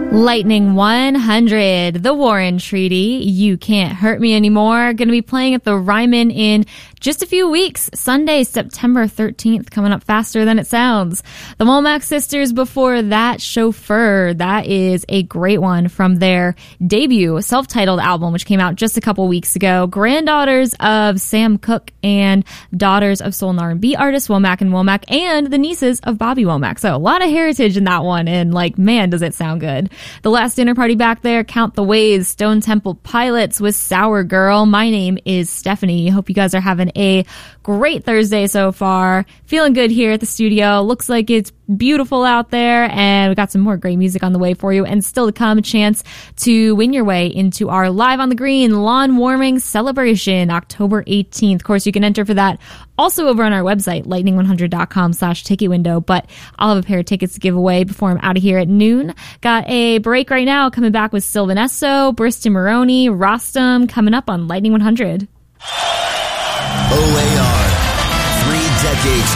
Lightning 100, The Warren Treaty, You Can't Hurt Me Anymore, going to be playing at the Ryman in just a few weeks. Sunday, September 13th, coming up faster than it sounds. The Womack Sisters before that, Chauffeur. That is a great one from their debut self-titled album, which came out just a couple weeks ago. Granddaughters of Sam Cooke and daughters of soul and R&B artist Womack and Womack, and the nieces of Bobby Womack. So a lot of heritage in that one, and like, man, does it sound good. The Last Dinner Party back there, Count the Ways, Stone Temple Pilots with Sour Girl. My name is Stephanie. Hope you guys are having a great Thursday so far. Feeling good here at the studio. Looks like it's beautiful out there, and we got some more great music on the way for you, and still to come, a chance to win your way into our Live on the Green lawn warming celebration October 18th. Of course, you can enter for that also over on our website, lightning100.com/ticket window, but I'll have a pair of tickets to give away before I'm out of here at noon. Got a break right now, coming back with Sylvan Esso, Bristol Maroney, Rostam, coming up on Lightning 100. OAR, 3 decades